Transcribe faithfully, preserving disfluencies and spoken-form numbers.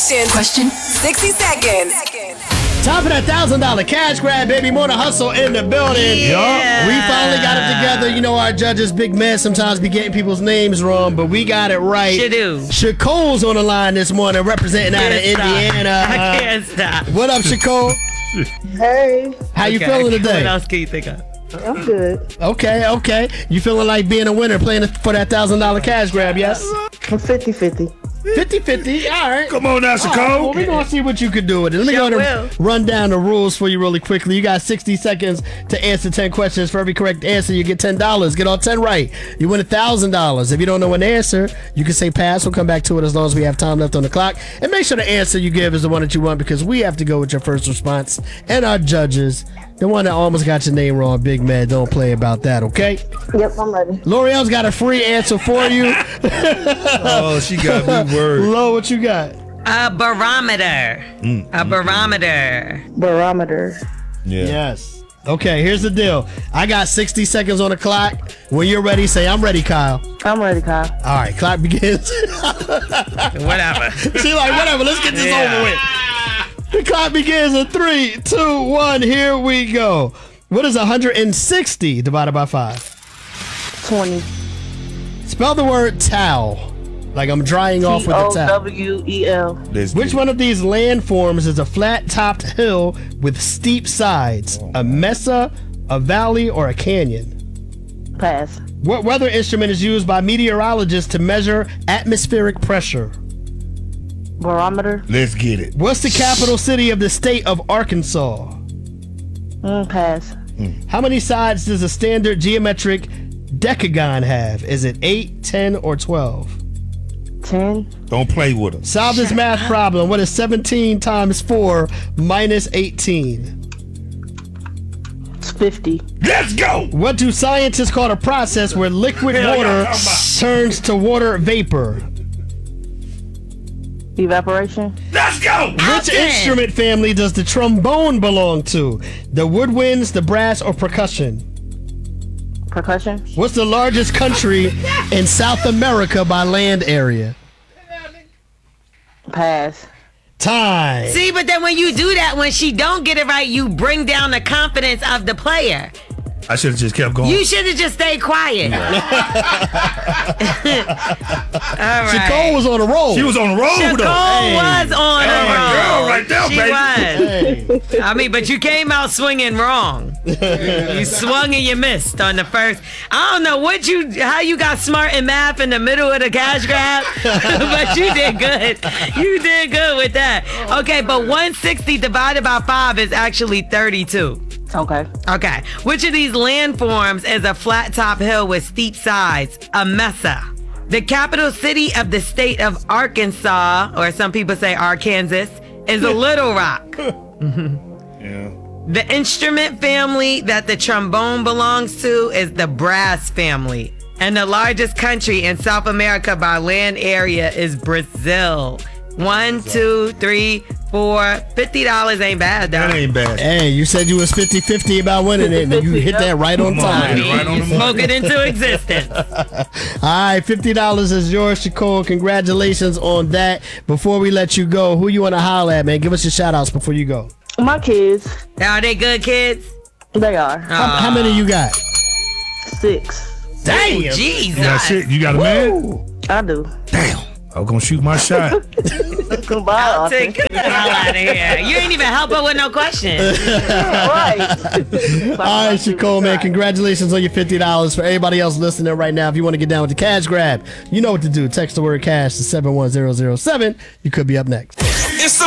question. Question. sixty seconds. Time for that one thousand dollars cash grab, baby. More to hustle in the building. Yeah. We finally got it together. You know, our judges, Big Man, sometimes be getting people's names wrong, but we got it right. Sure do. Shakole's on the line this morning, representing out of Indiana. I can't stop. What up, Shakole? Hey, How you Okay, feeling today? What else can you think of? I'm good. Okay, okay. You feeling like being a winner, playing for that one thousand dollars cash grab, yes? I'm fifty-fifty. fifty-fifty, all right. Come on now, All right, Shakole. well, we're going to see what you can do with it. Let me Sure go ahead and will. run down the rules for you really quickly. You got sixty seconds to answer ten questions. For every correct answer, you get ten dollars. Get all ten right, you win one thousand dollars. If you don't know an answer, you can say pass. We'll come back to it as long as we have time left on the clock. And make sure the answer you give is the one that you want, because we have to go with your first response. And our judges, the one that almost got your name wrong, Big Man, don't play about that, okay? Yep, I'm ready. L'Oreal's got a free answer for you. Oh, she got me worried. Lo, what you got? A barometer. A barometer. Barometer. Yeah. Yes. Okay, here's the deal. I got sixty seconds on the clock. When you're ready, say, I'm ready, Kyle. I'm ready, Kyle. All right, clock begins. Whatever. She's like, whatever, let's get this Yeah. over with. The clock begins in three, two, one. Here we go. What is one hundred sixty divided by five? twenty. Spell the word towel. Like I'm drying off with the T O towel. W E L. Let's Which get one of these landforms is a flat-topped hill with steep sides? A mesa, a valley, or a canyon? Pass. What weather instrument is used by meteorologists to measure atmospheric pressure? Barometer. it. Let's get it. What's the capital city of the state of Arkansas? Mm, pass. How many sides does a standard geometric decagon have? Is it eight, ten, or twelve? ten. Don't play with us. Solve this math problem. What is seventeen times four minus eighteen? It's fifty. Let's go. What do scientists call a process where liquid Hell, y'all water talking about- turns to water vapor? Evaporation. Let's go. Which there. instrument family does the trombone belong to? The woodwinds, the brass, or percussion? Percussion. What's the largest country in South America by land area? Pass. Time. See, but then when you do that, when she don't get it right, you bring down the confidence of the player. I should have just kept going. You should have just stayed quiet. All right. Shakole was on a roll. She was on the road Shakole though. Hey. was on That a was my roll. girl right there, she baby. was. Hey. I mean, but you came out swinging wrong. You swung and you missed on the first. I don't know what you, how you got smart in math in the middle of the cash grab, but you did good. You did good with that. Okay, but one hundred sixty divided by five is actually thirty-two. Okay. Okay, which of these landforms is a flat top hill with steep sides? A mesa. The capital city of the state of Arkansas, or some people say Arkansas, is a Little Rock. Yeah. The instrument family that the trombone belongs to is the brass family. And the largest country in South America by land area is Brazil. One, two, three, four. fifty dollars ain't bad, though. That ain't bad. Hey, you said you was fifty-fifty about winning it, and you hit that right on Come on, time. man. Right on the You spoke money. it into existence. All right, fifty dollars is yours, Shakole. Congratulations on that. Before we let you go, who you want to holler at, man? Give us your shout-outs before you go. My kids. Are they good kids? They are. How, how many you got? Six. Damn. Jesus. You got shit. You got a man? I do. Damn. I was gonna shoot my shot. Goodbye, I'll Austin. take the hell out of here. You ain't even help her with no questions. Right. All right, Shakole, man. Congratulations on your fifty dollars. For everybody else listening right now, if you want to get down with the cash grab, you know what to do. Text the word cash to seven one zero zero seven. You could be up next.